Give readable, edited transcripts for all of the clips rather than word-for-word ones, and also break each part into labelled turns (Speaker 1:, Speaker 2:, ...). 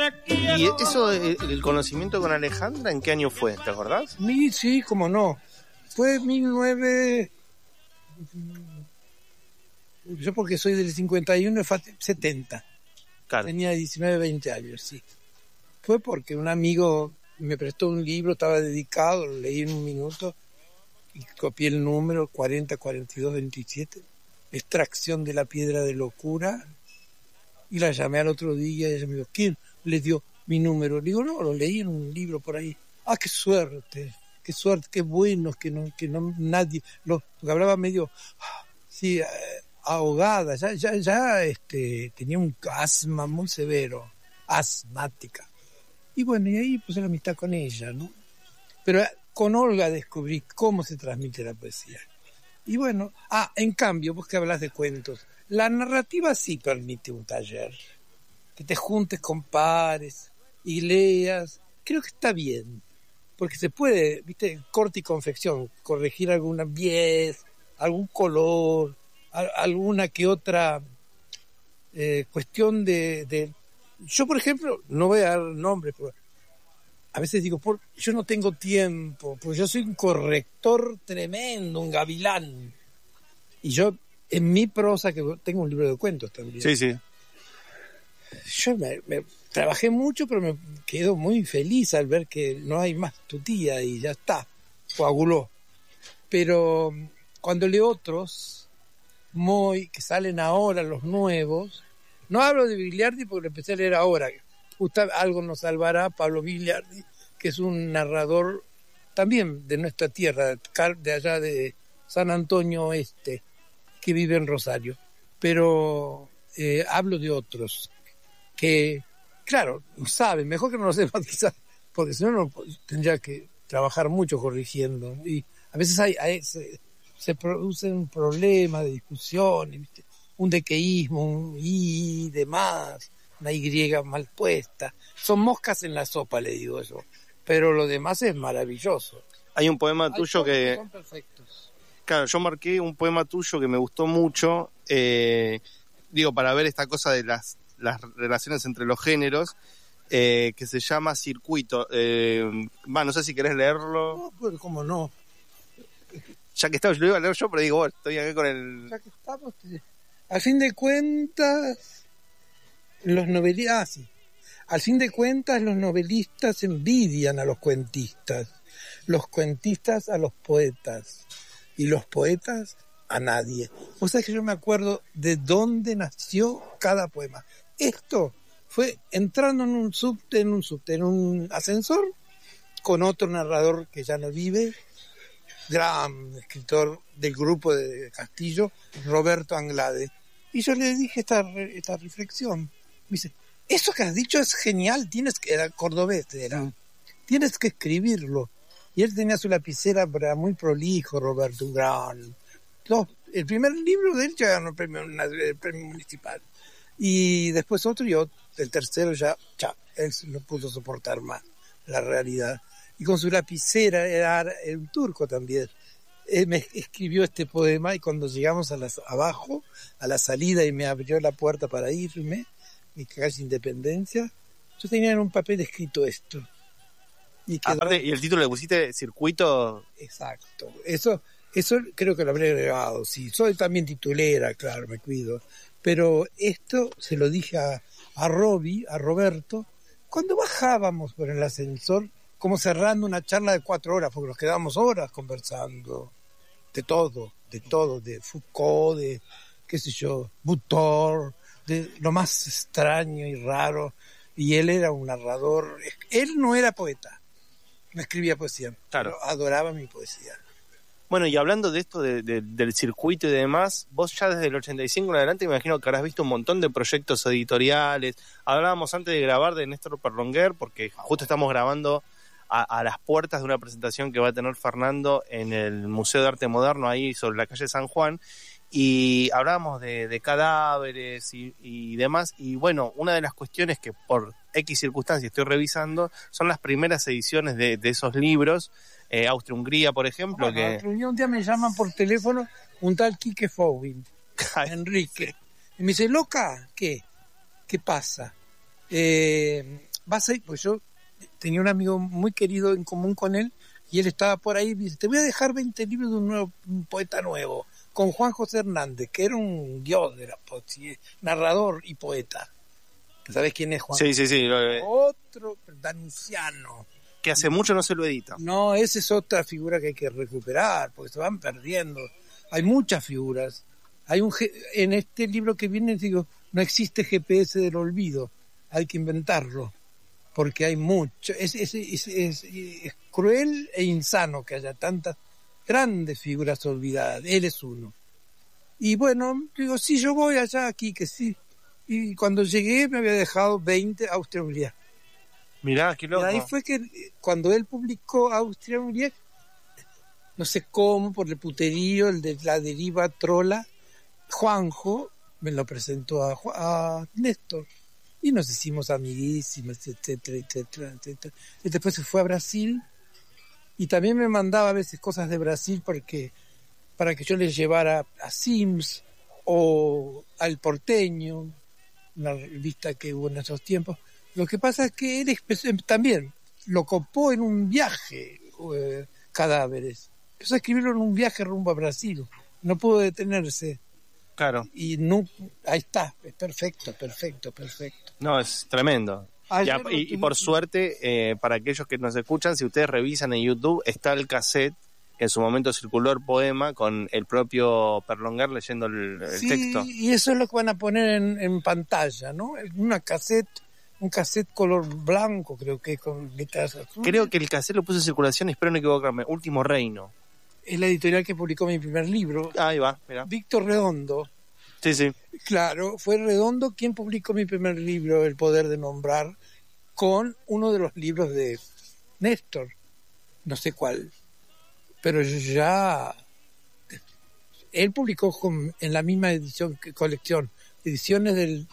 Speaker 1: ¿Y eso, el conocimiento con Alejandra, en qué año fue? ¿Te acordás?
Speaker 2: Sí, cómo no. Fue 19... Yo porque soy del 51, fue 70.
Speaker 1: Claro.
Speaker 2: Tenía 19, 20 años, sí. Fue porque un amigo me prestó un libro, estaba dedicado, lo leí en un minuto y copié el número 40, 42, 27, extracción de la piedra de locura, y la llamé al otro día y ella me dijo, ¿quién le dio mi número? Le digo, no, lo leí en un libro por ahí. Ah, qué suerte, qué bueno que no nadie, porque hablaba medio, sí, ahogada, ya tenía un asma muy severo, asmática. Y bueno, y ahí puse la amistad con ella, ¿no? Pero con Olga descubrí cómo se transmite la poesía. Y bueno, en cambio, vos que hablas de cuentos, la narrativa sí permite un taller, que te juntes con pares y leas, creo que está bien, porque se puede, viste, corte y confección, corregir alguna biez, algún color, alguna que otra cuestión de... Yo, por ejemplo, no voy a dar nombres, pero a veces digo, yo no tengo tiempo, pues yo soy un corrector tremendo, un gavilán. Y yo, en mi prosa, que tengo un libro de cuentos también.
Speaker 1: Sí.
Speaker 2: Yo me trabajé mucho, pero me quedo muy feliz al ver que no hay más tu tía y ya está, coaguló. Pero cuando leo otros, que salen ahora los nuevos, no hablo de Vigliardi porque lo empecé a leer ahora. Justo algo nos salvará Pablo Vigliardi, que es un narrador también de nuestra tierra, de allá de San Antonio Oeste, que vive en Rosario. Pero hablo de otros que, claro, saben, mejor que no lo sepan quizás, porque si no tendría que trabajar mucho corrigiendo. Y a veces se producen problemas de discusión, ¿viste? Un dequeísmo, un y demás, una Y mal puesta. Son moscas en la sopa, le digo yo. Pero lo demás es maravilloso.
Speaker 1: Hay un poema tuyo que...
Speaker 2: Son perfectos.
Speaker 1: Claro, yo marqué un poema tuyo que me gustó mucho, para ver esta cosa de las relaciones entre los géneros, que se llama Circuito. No sé si querés leerlo.
Speaker 2: No, pues cómo no.
Speaker 1: Ya que estamos, yo lo iba a leer yo, pero digo, bueno, estoy acá con el...
Speaker 2: Ya que estamos... Al fin de cuentas, los novelistas envidian a los cuentistas a los poetas, y los poetas a nadie. O sea que yo me acuerdo de dónde nació cada poema. Esto fue entrando en un ascensor, con otro narrador que ya no vive, gran escritor del grupo de Castillo, Roberto Anglade. Y yo le dije esta reflexión. Me dice, eso que has dicho es genial, era cordobés, tienes que escribirlo. Y él tenía su lapicera muy prolijo, Roberto, un gran. El primer libro de él ya ganó el premio municipal. Y después otro y el tercero ya él no pudo soportar más la realidad. Y con su lapicera, era un turco también, me escribió este poema, y cuando llegamos abajo, a la salida, y me abrió la puerta para irme, mi calle Independencia, yo tenía en un papel escrito esto. Y
Speaker 1: el título le pusiste Circuito.
Speaker 2: Exacto. Eso creo que lo habré agregado, sí. Soy también titulera, claro, me cuido. Pero esto se lo dije a Roberto, cuando bajábamos por el ascensor, como cerrando una charla de 4 horas, porque nos quedábamos horas conversando de todo, de Foucault, de, qué sé yo, Butor, de lo más extraño y raro. Y él era un narrador, él no era poeta, no escribía poesía,
Speaker 1: claro,
Speaker 2: pero adoraba mi poesía.
Speaker 1: Bueno, y hablando de esto del circuito y demás, vos ya desde el 85 en adelante me imagino que habrás visto un montón de proyectos editoriales. Hablábamos antes de grabar de Néstor Perlonguer, porque justo estamos grabando a las puertas de una presentación que va a tener Fernando en el Museo de Arte Moderno, ahí sobre la calle San Juan, y hablábamos de cadáveres y demás. Y bueno, una de las cuestiones que por X circunstancias estoy revisando son las primeras ediciones de esos libros. Austria-Hungría, por ejemplo.
Speaker 2: Un día me llaman por teléfono un tal Quique Fowin, Enrique, y me dice, loca, ¿qué pasa? vas a ir, pues yo tenía un amigo muy querido en común con él, y él estaba por ahí y me dice, te voy a dejar 20 libros de un poeta nuevo, con Juan José Hernández, que era un dios de la poesía, narrador y poeta. ¿Sabés quién es Juan?
Speaker 1: Sí, sí, sí.
Speaker 2: Otro danusiano.
Speaker 1: Que hace mucho no se lo edita.
Speaker 2: No, esa es otra figura que hay que recuperar, porque se van perdiendo. Hay muchas figuras. En este libro que viene, digo, no existe GPS del olvido, hay que inventarlo, porque hay mucho. Es cruel e insano que haya tantas grandes figuras olvidadas. Él es uno. Y bueno, digo, sí, yo voy allá, aquí, que sí. Y cuando llegué me había dejado 20 Austria-Hungría.
Speaker 1: Mirá, qué loco.
Speaker 2: Y ahí fue que cuando él publicó Austria-Hungría, no sé cómo, por el puterío, el de la deriva trola, Juanjo me lo presentó a Néstor. Y nos hicimos amiguísimos, etcétera, etcétera, etcétera. Y después se fue a Brasil y también me mandaba a veces cosas de Brasil para que yo les llevara a Sims o al Porteño, una revista que hubo en esos tiempos. Lo que pasa es que él también lo copó en un viaje, Cadáveres. Empezó a escribirlo en un viaje rumbo a Brasil. No pudo detenerse.
Speaker 1: Claro.
Speaker 2: Y no, ahí está, es perfecto.
Speaker 1: No, es tremendo. Y por suerte, para aquellos que nos escuchan, si ustedes revisan en YouTube, está el cassette, que en su momento circuló el poema, con el propio Perlonguer leyendo el texto.
Speaker 2: Y eso es lo que van a poner en pantalla, ¿no? Un cassette color blanco, creo que con letras azules.
Speaker 1: Creo que el cassette lo puse en circulación, espero no equivocarme, Último Reino.
Speaker 2: Es la editorial que publicó mi primer libro.
Speaker 1: Ahí va, mira.
Speaker 2: Víctor Redondo.
Speaker 1: Sí, sí.
Speaker 2: Claro, fue Redondo quien publicó mi primer libro, El Poder de Nombrar, con uno de los libros de Néstor, no sé cuál, pero él publicó en la misma colección, ediciones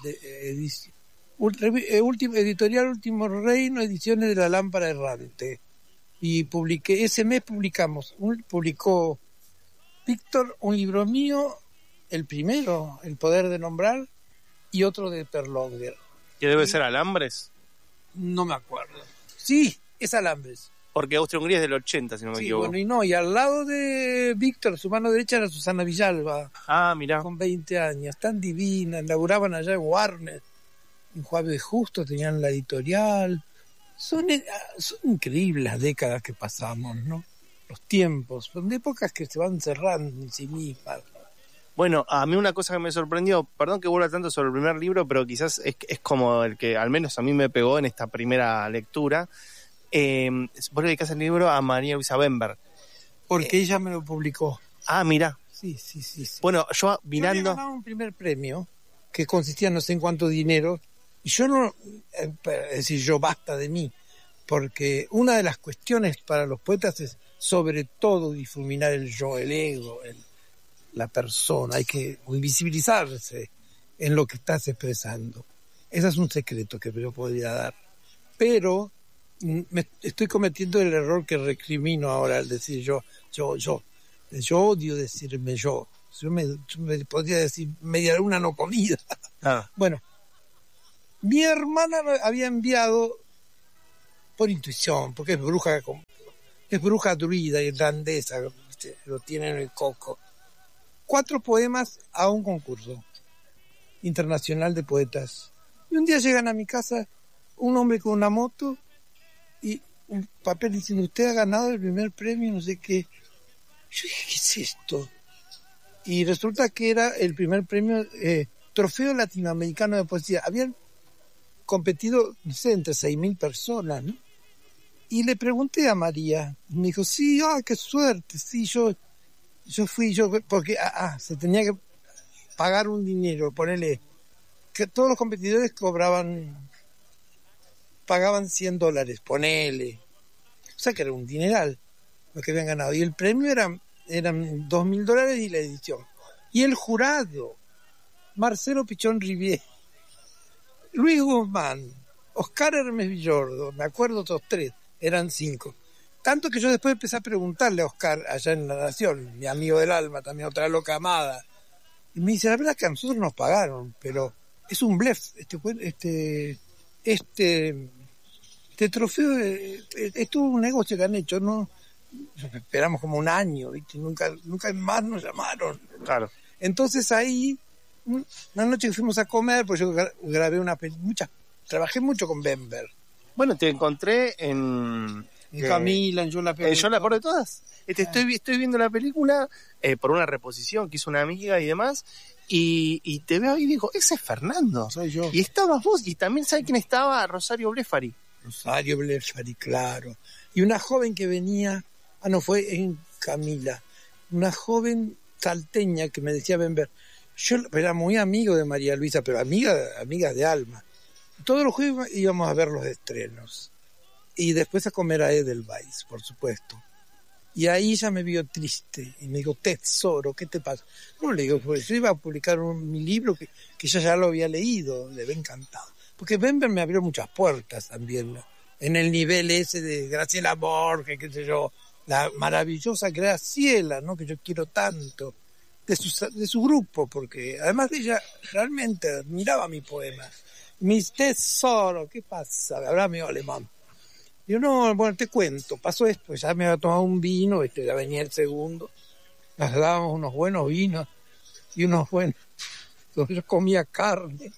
Speaker 2: editorial Último Reino, ediciones de La Lámpara Errante, y ese mes publicó Víctor un libro mío, el primero, El Poder de Nombrar, y otro de Perlonguer.
Speaker 1: ¿Que debe ser Alambres?
Speaker 2: No me acuerdo. Sí, es Alambres.
Speaker 1: Porque Austria-Hungría es del 80, si no me equivoco.
Speaker 2: Bueno, y al lado de Víctor, su mano derecha era Susana Villalba.
Speaker 1: Ah, mirá.
Speaker 2: Con 20 años, tan divina, laburaban allá en Warner, en Juárez de Justo, tenían la editorial. Son increíbles las décadas que pasamos, ¿no? Los tiempos, son épocas que se van cerrando en sí mismas.
Speaker 1: Bueno, a mí una cosa que me sorprendió, perdón que vuelva tanto sobre el primer libro, pero quizás es como el que al menos a mí me pegó en esta primera lectura. Vos le dedicás el libro a María Luisa Bember.
Speaker 2: Porque ella me lo publicó.
Speaker 1: Ah, mirá.
Speaker 2: Sí.
Speaker 1: Bueno, yo mirando...
Speaker 2: Yo había ganado un primer premio que consistía no sé en cuánto dinero, y yo no... Es decir, yo basta de mí, porque una de las cuestiones para los poetas es sobre todo difuminar el yo, el ego, la persona. Hay que invisibilizarse en lo que estás expresando. Ese es un secreto que yo podría dar. Pero estoy cometiendo el error que recrimino ahora al decir yo. Yo odio decirme yo. Yo me podría decir media luna no comida.
Speaker 1: Ah.
Speaker 2: Bueno, mi hermana me había enviado por intuición, porque es bruja druida irlandesa, lo tiene en el coco, 4 poemas a un concurso internacional de poetas. Y un día llegan a mi casa un hombre con una moto y un papel diciendo, usted ha ganado el primer premio, no sé qué. Yo dije, ¿qué es esto? Y resulta que era el primer premio, Trofeo Latinoamericano de Poesía. Habían competido, no sé, entre 6.000 personas, ¿no? Y le pregunté a María, y me dijo, sí, qué suerte, sí, yo fui, porque se tenía que pagar un dinero, ponerle, que todos los competidores pagaban $100, ponele. O sea que era un dineral lo que habían ganado. Y el premio eran $2.000 y la edición. Y el jurado, Marcelo Pichón Rivier, Luis Guzmán, Oscar Hermes Villordo, me acuerdo todos 3, eran 5. Tanto que yo después empecé a preguntarle a Oscar allá en La Nación, mi amigo del alma, también otra loca amada. Y me dice, la verdad que a nosotros nos pagaron, pero es un blef. Este trofeo es todo un negocio que han hecho, ¿no? Esperamos como un año, ¿viste? Nunca más nos llamaron.
Speaker 1: Claro.
Speaker 2: Entonces ahí, una noche que fuimos a comer, pues yo grabé trabajé mucho con Bember.
Speaker 1: Bueno, te encontré en
Speaker 2: Camila, en Yo la peor.
Speaker 1: Yo la peor de todas. Estoy viendo la película por una reposición que hizo una amiga y demás, y te veo ahí y digo, ese es Fernando.
Speaker 2: Soy yo.
Speaker 1: Y estabas vos, y también sabes quién estaba, Rosario Blefari.
Speaker 2: Rosario Blefari, claro. Y una joven que venía, fue en Camila, una joven salteña que me decía Bember, yo era muy amigo de María Luisa, pero amiga de alma. Todos los jueves íbamos a ver los estrenos. Y después a comer a Edelweiss, por supuesto. Y ahí ella me vio triste y me dijo, tesoro, ¿qué te pasa? No, le digo, pues yo iba a publicar mi libro que ella ya lo había leído, le había encantado. Porque Bember me abrió muchas puertas también, ¿no? En el nivel ese de Graciela Borges, qué sé yo, la maravillosa Graciela, ¿no? Que yo quiero tanto, de su grupo, porque además ella realmente admiraba mi poema. Mis tesoros, ¿qué pasa? Hablaba medio alemán. Yo no, bueno, te cuento, pasó esto, ya me había tomado un vino, ya venía el segundo, nos dábamos unos buenos vinos y unos buenos, yo comía carne,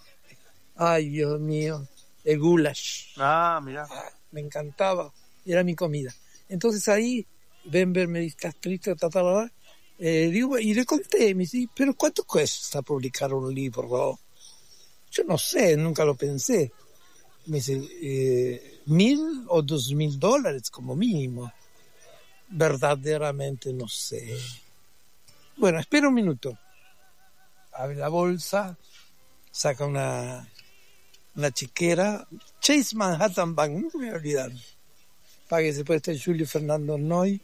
Speaker 2: ay Dios mío, el goulash.
Speaker 1: Mirá.
Speaker 2: Me encantaba, era mi comida. Entonces ahí, Bember me dice, ¿estás triste? Digo, y le conté, me dice, ¿pero cuánto cuesta publicar un libro? Yo no sé, nunca lo pensé. Me dice, $1,000 o $2,000 como mínimo. Verdaderamente no sé. Bueno, espera un minuto. Abre la bolsa, saca una chiquera. Chase Manhattan Bank, nunca me voy a olvidar. Páguese por este Julio Fernando Noy,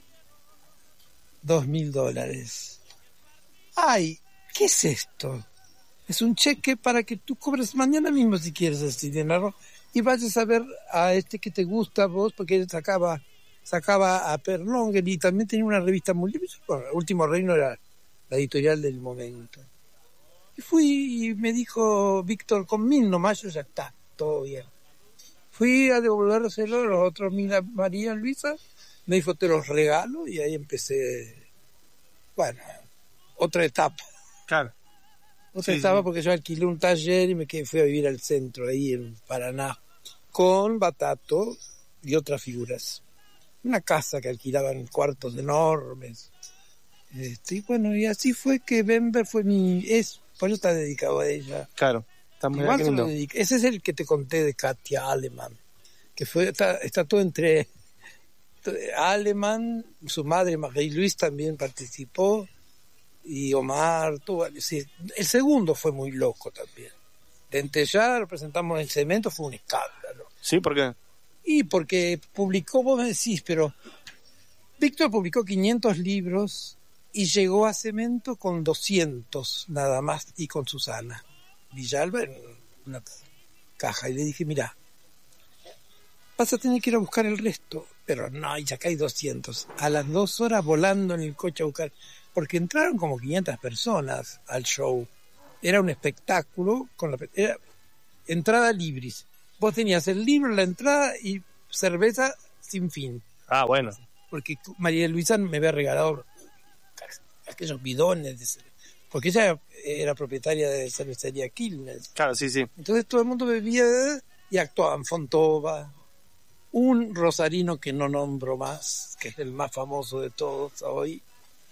Speaker 2: $2,000. Ay, ¿qué es esto? Es un cheque para que tú cobres mañana mismo si quieres ese dinero y vayas a ver a este que te gusta a vos, porque él sacaba a Perlonger y también tenía una revista muy... Bueno, Último Reino era la editorial del momento. Y fui y me dijo, Víctor, con 1,000 nomás ya está, todo bien. Fui a devolvérselo los otros 1,000 a María Luisa, me dijo, te los regalo, y ahí empecé, bueno, otra etapa.
Speaker 1: Claro.
Speaker 2: Otra etapa porque yo alquilé un taller y fui a vivir al centro, ahí en Paraná, con Batato y otras figuras. Una casa que alquilaban cuartos enormes. Y bueno, y así fue que Bember fue por eso está dedicado a ella.
Speaker 1: Claro, está muy lindo.
Speaker 2: Ese es el que te conté de Katia Alemann, que está todo entre Alemann, su madre Marie-Louise también participó, y Omar, sí, el segundo fue muy loco también. De Entellar presentamos el Cemento, fue un escándalo.
Speaker 1: ¿Sí? ¿Por qué?
Speaker 2: Y porque publicó, vos me decís, pero Víctor publicó 500 libros y llegó a Cemento con 200 nada más, y con Susana Villalba en una caja. Y le dije, mira, vas a tener que ir a buscar el resto. Pero no, ya acá hay 200. A las 2 horas volando en el coche a buscar, porque entraron como 500 personas al show. Era un espectáculo, era entrada libres. Vos tenías el libro, la entrada y cerveza sin fin.
Speaker 1: Ah, bueno.
Speaker 2: Porque María Luisa me había regalado aquellos bidones, porque ella era propietaria de cervecería Quilmes.
Speaker 1: Claro, sí, sí.
Speaker 2: Entonces todo el mundo bebía y actuaban Fontova, un rosarino que no nombro más, que es el más famoso de todos hoy,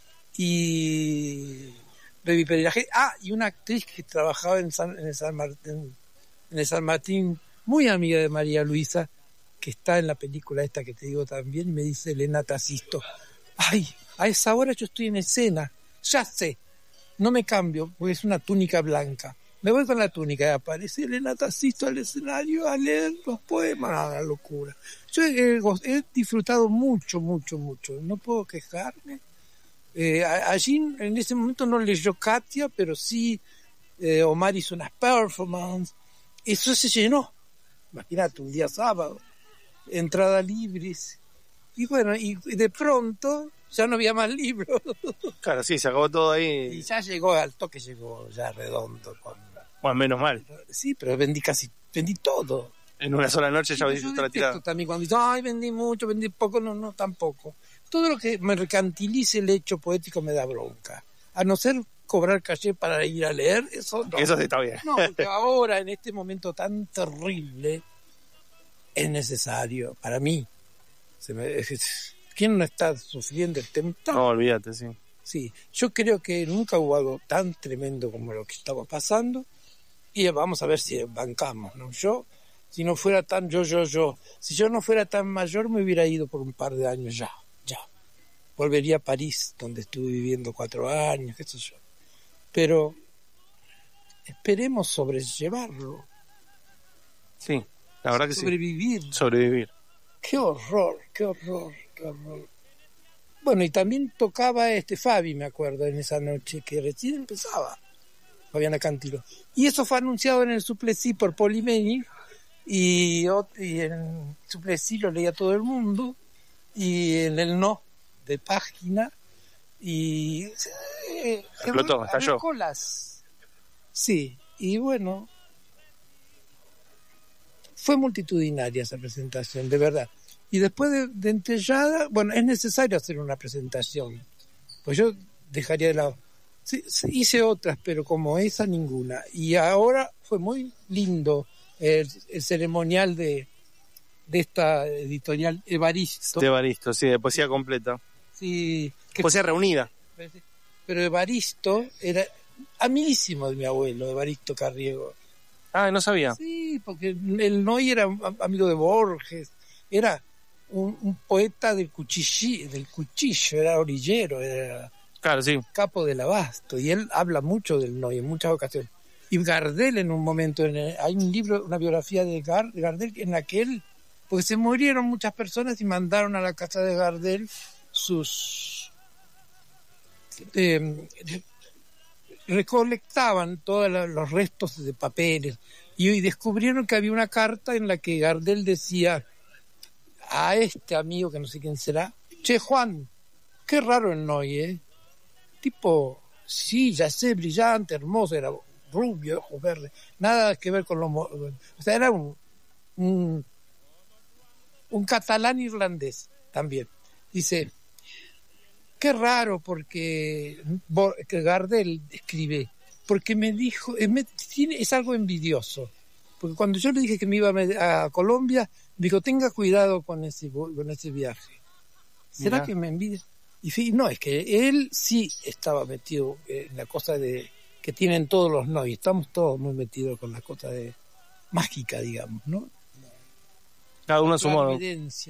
Speaker 2: y Baby Periraje. Y una actriz que trabajaba en el San Martín, muy amiga de María Luisa, que está en la película esta que te digo también, y me dice Elena Tacisto, ay, a esa hora yo estoy en escena, ya sé, no me cambio, porque es una túnica blanca. Me voy con la túnica y aparece Elena Tacisto al escenario a leer los poemas, la locura. Yo he disfrutado mucho, mucho, mucho, no puedo quejarme. Allí en ese momento no leyó Katia, pero sí Omar hizo unas performances, eso se llenó. Imagínate, un día sábado, entrada libres. Y bueno, y de pronto ya no había más libros.
Speaker 1: Claro, sí, se acabó todo ahí.
Speaker 2: Y ya llegó, al toque llegó ya redondo.
Speaker 1: Bueno, menos mal.
Speaker 2: Sí, pero vendí todo.
Speaker 1: En una sola noche ya
Speaker 2: Yo
Speaker 1: vendiste toda la
Speaker 2: detesto
Speaker 1: tirada.
Speaker 2: también cuando dicen, ay, vendí mucho, vendí poco, no, tampoco. Todo lo que mercantilice el hecho poético me da bronca. A no ser cobrar caché para ir a leer, eso no.
Speaker 1: Eso sí está bien.
Speaker 2: No, porque ahora, en este momento tan terrible, es necesario, para mí. ¿Quién no está sufriendo el tema?
Speaker 1: No, olvídate, sí.
Speaker 2: Sí, yo creo que nunca hubo algo tan tremendo como lo que estaba pasando y vamos a ver si bancamos, ¿no? Yo, si no fuera tan si yo no fuera tan mayor me hubiera ido por un par de años ya. Volvería a París, donde estuve viviendo 4 años, qué sé yo. Pero esperemos sobrellevarlo.
Speaker 1: Sí, la verdad que
Speaker 2: sobrevivir.
Speaker 1: sí. Sobrevivir.
Speaker 2: Qué horror. Bueno, y también tocaba Fabi, me acuerdo, en esa noche, que recién empezaba, Fabiana Cantilo. Y eso fue anunciado en el Suplesí por Polimeni, y en Suplesí lo leía todo el mundo, y en el No, de página, y...
Speaker 1: Explotó, estalló.
Speaker 2: Sí, y bueno, fue multitudinaria esa presentación, de verdad. Y después de Entellada, bueno, es necesario hacer una presentación. Pues yo dejaría de lado. Sí, hice otras, pero como esa, ninguna. Y ahora fue muy lindo el ceremonial de esta editorial Evaristo.
Speaker 1: De Evaristo, sí, de poesía completa.
Speaker 2: Sí.
Speaker 1: Poesía reunida.
Speaker 2: Pero Evaristo era amiguísimo de mi abuelo, Evaristo Carriego.
Speaker 1: Ah, no sabía.
Speaker 2: Sí, porque el Noy era amigo de Borges, era un poeta del cuchillo, era orillero, era
Speaker 1: claro, sí.
Speaker 2: capo del abasto, y él habla mucho del Noy en muchas ocasiones. Y Gardel en un momento, hay un libro, una biografía de Gardel en la que él, porque se murieron muchas personas y mandaron a la casa de Gardel sus... recolectaban todos los restos de papeles y descubrieron que había una carta en la que Gardel decía a este amigo, que no sé quién será, che, Juan, qué raro el Noy, tipo, sí, ya sé, brillante, hermoso, era rubio, ojos verdes, nada que ver con o sea, era un catalán irlandés también. Dice, qué raro, porque que Gardel escribe, porque me dijo, es algo envidioso, porque cuando yo le dije que me iba a Colombia, me dijo, tenga cuidado con ese viaje. ¿Será que me envidia? Y no, es que él sí estaba metido en la cosa de que tienen todos los no, y estamos todos muy metidos con la cosa de mágica, digamos, ¿no?
Speaker 1: Cada uno a su modo.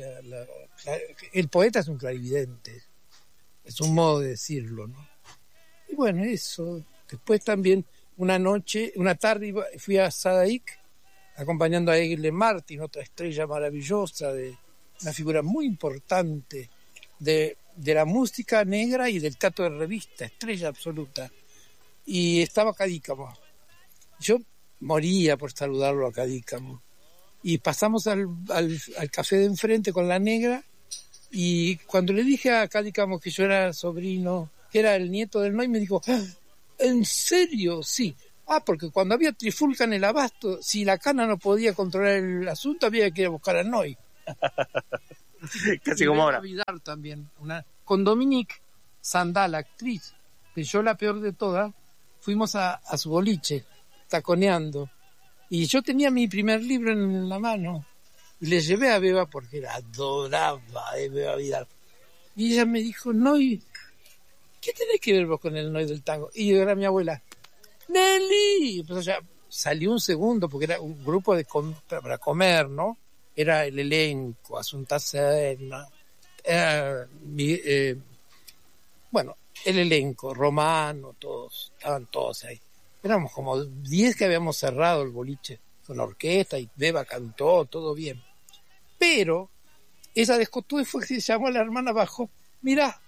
Speaker 2: El poeta es un clarividente. Es un modo de decirlo, ¿no? Y bueno, eso. Después también una tarde fui a Sadaic acompañando a Egle Martin, otra estrella maravillosa, una figura muy importante de la música negra y del teatro de revista, estrella absoluta. Y estaba Cadícamo. Yo moría por saludarlo a Cadícamo. Y pasamos al café de enfrente con la negra. Y cuando le dije a Cadícamo que yo era sobrino, que era el nieto del Noy, me dijo, ¿en serio? Sí. Porque cuando había trifulca en el abasto, si la cana no podía controlar el asunto, había que ir a buscar al Noy.
Speaker 1: Casi como ahora.
Speaker 2: Olvidar también, con Dominique Sandal, actriz, que yo la peor de todas, fuimos a su boliche, taconeando. Y yo tenía mi primer libro en la mano. Y le llevé a Beba porque la adoraba, Beba Vidal. Y ella me dijo, Noy, ¿qué tenés que ver vos con el Noy del tango? Y yo era mi abuela, Nelly. Pues, o sea, salió un segundo porque era un grupo para comer, ¿no? Era el elenco, Asunta Serna, bueno, el elenco, Romano, todos, estaban todos ahí. Éramos como 10 que habíamos cerrado el boliche con la orquesta y Beba cantó, todo bien. Pero esa descostumbre fue que se llamó a la hermana abajo, mirá,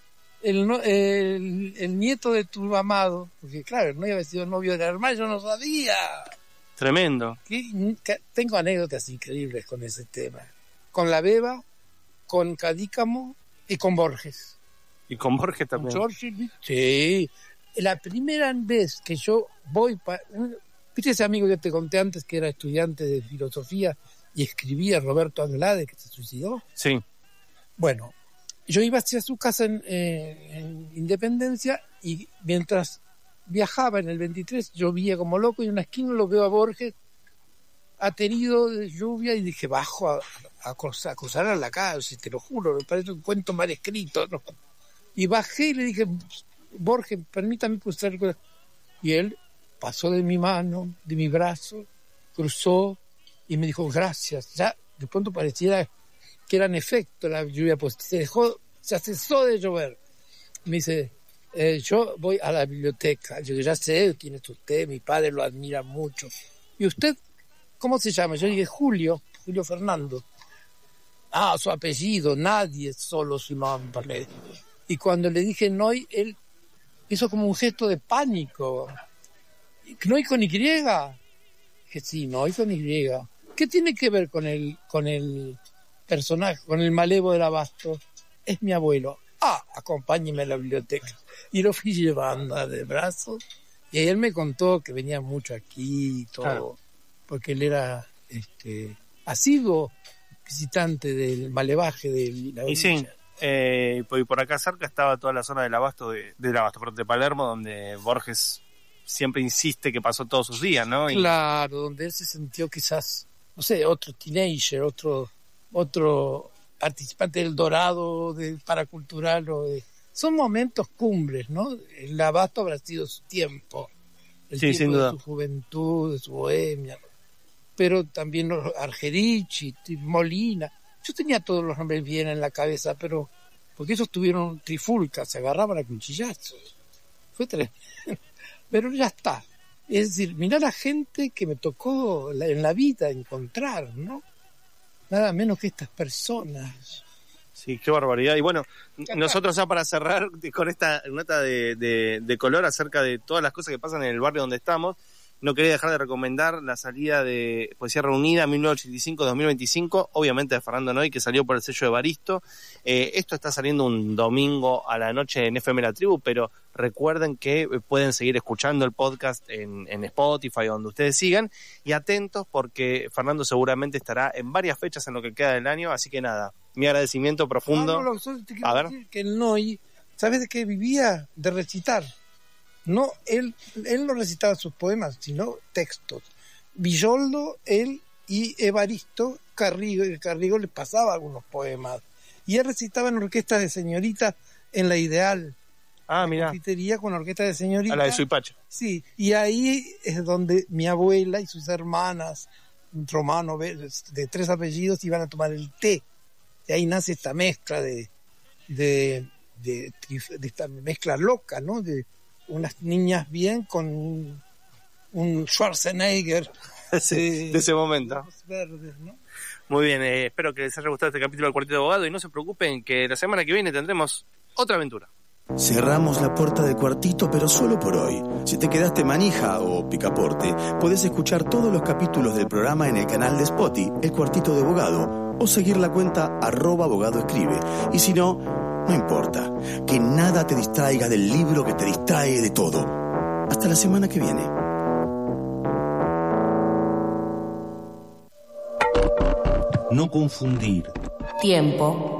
Speaker 2: el nieto de tu amado, porque claro, no había sido novio de la hermana, yo no sabía.
Speaker 1: Tremendo.
Speaker 2: Tengo anécdotas increíbles con ese tema. Con la Beba, con Cadícamo y con Borges.
Speaker 1: Y con Borges también.
Speaker 2: Con George, sí. La primera vez que yo voy ¿viste ese amigo que te conté antes que era estudiante de filosofía y escribía Roberto Anglade, que se suicidó.
Speaker 1: Sí.
Speaker 2: Bueno, yo iba hacia su casa en Independencia y mientras viajaba en el 23 llovía como loco y en una esquina lo veo a Borges aterido de lluvia y dije, bajo a cruzar a la calle, te lo juro, me parece un cuento mal escrito, ¿no? Y bajé y le dije, Borges, permítame cruzar. Y él pasó de mi mano, de mi brazo, cruzó y me dijo, gracias. Ya de pronto pareciera que era en efecto la lluvia, pues se cesó de llover. Me dice, yo voy a la biblioteca. Yo ya sé quién es usted, mi padre lo admira mucho. ¿Y usted cómo se llama? Yo dije, Julio Fernando. Ah, su apellido, nadie, solo su nombre. Y cuando le dije Noy, él hizo como un gesto de pánico. ¿Noy con Y? Dije, sí, Noy con Y. ¿Qué tiene que ver con el personaje, con el malevo del Abasto? Es mi abuelo. Ah, acompáñeme a la biblioteca. Y lo fui llevando de brazos. Y él me contó que venía mucho aquí y todo. Claro. Porque él era asiduo visitante del malevaje de la villa.
Speaker 1: Y sí, y por acá cerca estaba toda la zona del Abasto, de Palermo, donde Borges siempre insiste que pasó todos sus días, ¿no?
Speaker 2: Claro, donde él se sintió quizás, no sé, otro teenager, otro participante del Dorado, del Paracultural. Son momentos cumbres, ¿no? El Abasto habrá sido su tiempo. El tiempo sin duda. De su juventud, de su bohemia. Pero también los Argerich, Molina. Yo tenía todos los nombres bien en la cabeza, pero porque esos tuvieron trifulca, se agarraban a cuchillazos. Fue tremendo. Pero ya está. Es decir, mirá la gente que me tocó en la vida encontrar, ¿no? Nada menos que estas personas.
Speaker 1: Sí, qué barbaridad. Y bueno, nosotros ya para cerrar con esta nota de color acerca de todas las cosas que pasan en el barrio donde estamos, no quería dejar de recomendar la salida de Poesía Reunida 1985-2025, obviamente de Fernando Noy, que salió por el sello de Baristo. Esto está saliendo un domingo a la noche en FM La Tribu, pero recuerden que pueden seguir escuchando el podcast en Spotify o donde ustedes sigan, y atentos porque Fernando seguramente estará en varias fechas en lo que queda del año, así que nada, mi agradecimiento profundo.
Speaker 2: Te quiero decir que el Noy, ¿sabes de qué vivía? De recitar. No, él no recitaba sus poemas, sino textos. Villoldo, él y Evaristo Carrigo les pasaba algunos poemas. Y él recitaba en orquestas de señoritas en La Ideal.
Speaker 1: Ah, mira.
Speaker 2: Confitería con orquesta de señoritas.
Speaker 1: A la de Suipacha.
Speaker 2: Sí, y ahí es donde mi abuela y sus hermanas, un romano de 3 apellidos, iban a tomar el té. Y ahí nace esta mezcla de esta mezcla loca, ¿no? De unas niñas bien con un Schwarzenegger
Speaker 1: de ese momento.
Speaker 2: Verdes, ¿no?
Speaker 1: Muy bien, espero que les haya gustado este capítulo del Cuarteto de Abogado y no se preocupen que la semana que viene tendremos otra aventura.
Speaker 3: Cerramos la puerta del cuartito, pero solo por hoy. Si te quedaste manija o picaporte, podés escuchar todos los capítulos del programa en el canal de Spotify, El Cuartito de Abogado, o seguir la cuenta @abogadoescribe. Y si no, no importa, que nada te distraiga del libro que te distrae de todo. Hasta la semana que viene.
Speaker 4: No confundir
Speaker 5: tiempo